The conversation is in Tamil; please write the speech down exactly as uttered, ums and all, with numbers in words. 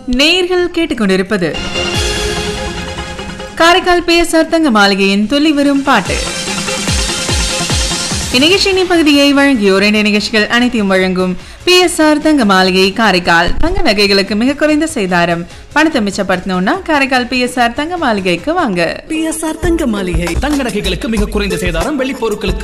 நேயர்கள் கேட்டுக்கொண்டிருப்பது காரைக்கால் பிஎஸ்ஆர் தங்க மாளிகையின் துள்ளி வரும் பாட்டு. இந்நிகழ்ச்சியின் பகுதியை வழங்கியோர் இந்த நிகழ்ச்சிகள் அனைத்தையும் வழங்கும் பிஎஸ்ஆர் தங்க மாளிகை காரைக்கால். தங்க நகைகளுக்கு மிக குறைந்த சேதாரம். பணத்தை மிச்சப்படுத்தணும்னா காரைக்கால் பிஎஸ்ஆர் தங்க மாளிகைக்கு வாங்க. பிஎஸ்ஆர் தங்க மாளிகை தங்க நகைகளுக்கு மிக குறைந்த சேதாரம், வெள்ளி பொருட்களுக்கு